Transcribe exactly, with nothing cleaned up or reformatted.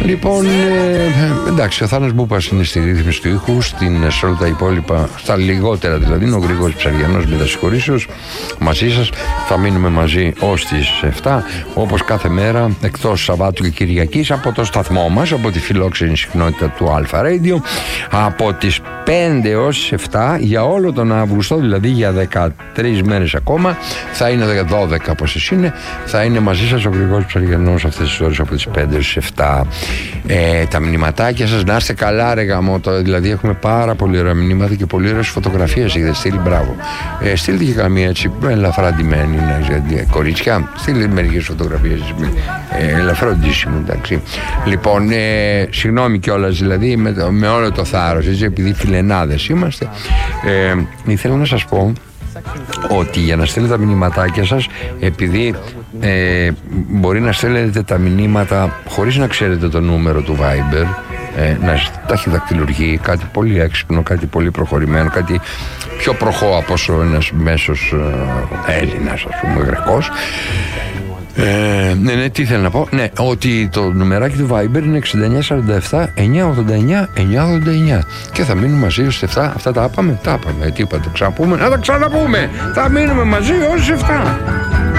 Λοιπόν, ε, εντάξει, ο Θάνος Μπούπας είναι στη ρύθμιση του ήχου, στην, σε όλα τα υπόλοιπα, στα λιγότερα δηλαδή, είναι ο Γρηγόρης Ψαριανός με τα συγχωρήσεως. Μαζί σας θα μείνουμε μαζί ως τις εφτά, όπως κάθε μέρα, εκτός Σαββάτου και Κυριακής, από το σταθμό μας, από τη φιλόξενη συχνότητα του Αλφα Radio, από τις πέντε ως τις εφτά για όλο τον Αύγουστο, δηλαδή για δεκατρείς μέρες ακόμα, θα είναι δώδεκα όπως είναι, θα είναι μαζί σας ο Γρηγόρης Ψαριανός αυτές τις ώρες από τις πέντε ως τις εφτά. Ε, τα μηνυματάκια σας, να είστε καλά ρε γαμώτο, δηλαδή έχουμε πάρα πολύ ωραία μηνύματα και πολύ ωραίες φωτογραφίες έχετε στείλει, μπράβο. Ε, στείλτε και καμία έτσι ελαφρά ντυμένη, κορίτσια, στείλτε μερικές φωτογραφίες ε, ελαφρά ντύσιμο, εντάξει. Λοιπόν, ε, συγγνώμη κιόλας δηλαδή με, με όλο το θάρρος, έτσι, επειδή φιλενάδες είμαστε, ε, ήθελα να σας πω ότι για να στέλνετε τα μηνυματάκια σας, επειδή ε, μπορεί να στέλνετε τα μηνύματα χωρίς να ξέρετε το νούμερο του Viber, ε, να ταχυδακτηλουργεί, κάτι πολύ έξυπνο, κάτι πολύ προχωρημένο, κάτι πιο προχώ από όσο ένας μέσος ε, Έλληνας, ας πούμε, γρεκός. Ε, ναι, ναι, τι θέλω να πω. Ναι, ότι το νουμεράκι του Viber είναι εξήντα εννιά σαράντα επτά εννιακόσια ογδόντα εννιά εννιακόσια ογδόντα εννιά. Και θα μείνουμε μαζί ως εφτά. Αυτά τα είπαμε, τα είπαμε. Τι είπα, το ξαναπούμε, να τα ξαναπούμε. Θα μείνουμε μαζί ως εφτά.